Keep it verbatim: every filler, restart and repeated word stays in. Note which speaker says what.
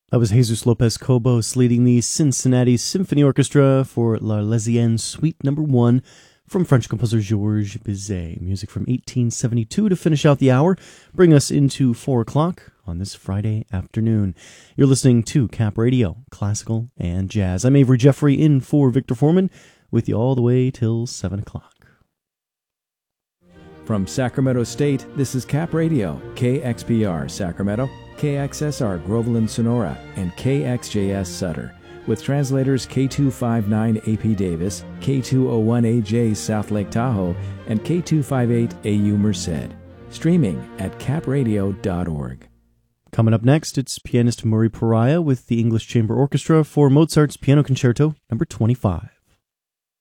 Speaker 1: That was Jesus Lopez Cobos leading the Cincinnati Symphony Orchestra for L'Arlésienne Suite Number One from French composer Georges Bizet. Music from eighteen seventy-two to finish out the hour, bring us into four o'clock on this Friday afternoon. You're listening to Cap Radio, Classical and Jazz. I'm Avery Jeffrey in for Victor Foreman, with you all the way till seven o'clock.
Speaker 2: From Sacramento State, this is Cap Radio, K X P R Sacramento, K X S R Groveland Sonora, and K X J S Sutter, with translators K two fifty-nine A P Davis, K two oh one A J South Lake Tahoe, and K two fifty-eight A U Merced. Streaming at cap radio dot org.
Speaker 1: Coming up next, it's pianist Murray Pariah with the English Chamber Orchestra for Mozart's Piano Concerto Number twenty-five.